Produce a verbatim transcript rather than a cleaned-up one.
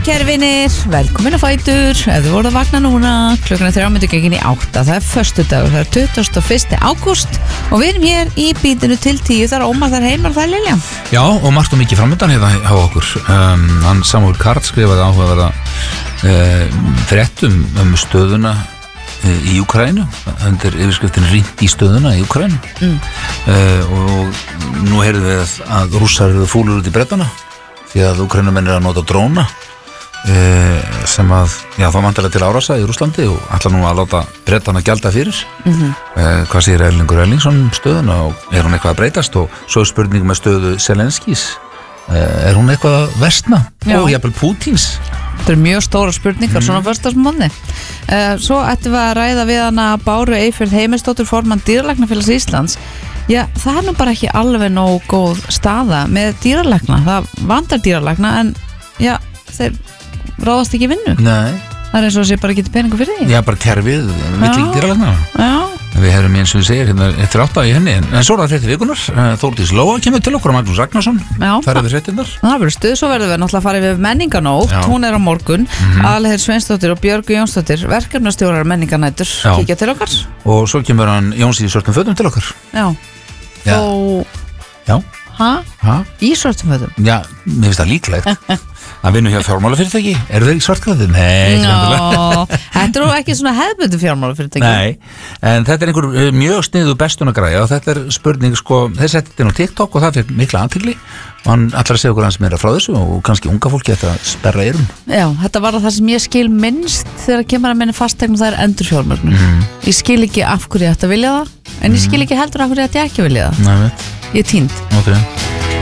kæri vinir, velkomin að Fætur. Ef þið voruð að vakna núna, klukkan er þrjá mínútur gengin í átta. Það er föstudagur, það er tuttugasta og fyrsta ágúst og við erum hér í bítinu til tíu. Það er Ómar, það er Heimar, það er Lilja. Já, og margt og mikið framöndan hérna hjá okkur. um, Hann Samuel Karl skrifaði áhugaverða uh, fréttum um stöðuna uh, í Úkraínu, undir yfirskriftin Rýnt í stöðuna í Úkraínu. mm. uh, Og nú heyrðum við að Rússar eru fúlur út í Bretana því að Úkraínumenn er að nota dróna uh, sem að, já, það vantarlega til árása í Rússlandi og ætla nú að láta Bretana gjalda fyrir. mm-hmm. uh, Hvað segir Erlingur Erlingsson um stöðuna og er hún eitthvað að breytast? Og svo er spurning með stöðu Zelenskís, uh, er hún eitthvað að versna? Já. Og jafnvel Pútins. Þetta er mjög stóra spurningar, mm. svona föstudagsmorgni. uh, Svo ættum við að ræða við hana Báru Eyfjörð Heimisdóttir, formann Dýralæknafélags Íslands. Já, það er nú bara ekki alveg nóg góð staða með dýralækna. Það vantar dýralækna en já, þeir ráðast ekki í vinnu. Nei. Það er eins og þessi bara getur peningu fyrir því. Já, bara kerfið, vill ekki dýralækna. Já. Við hefum eins og við segir hérna eftir átta í henni. En, en svo er það frétti vikunar. Þórdís Lóa kemur til okkur og Magnús Ragnarsson. Já. Það er við fréttinnar. Það verður stuð, svo verður við náttúrulega að fara yfir menninganótt. Já. Hún er á morgun. mm-hmm. Alheiður Sveinsdóttir og Björgu Jónsdóttir, verkefnastjórar menninganætur, Já. kíkja til okkar. Og svo kemur hann Jóns í svörtum fötum til okkar. Já. Já. Og Já. ha? Ha? Í svörtum fötum? Já, mér finnst það líklegt. Það vinnur hjá fjármálafyrirtæki. Eru þeir í svartklæðum? Nei, ekki endilega. Nó, þetta er ekki svona hefðbundu fjármálafyrirtæki. Nei, en þetta er einhver uh, mjög sniðu bestunagræja og þetta er spurning, sko, þeir setti þetta inn á TikTok og það fyrir mikla athygli og hann allar að segja okkur hans meira frá þessu og kannski unga fólki þetta sperra eyrum. Já, þetta var það sem ég skil minnst þegar kemur að minni fasteign og það er endurfjármögnun. mm. Ég skil ekki af hverju ég ætti að vilja það, en ég skil ekki heldur af hverju ég ætti ekki að vilja það. Nei, veit. Ég er týnd. Ok.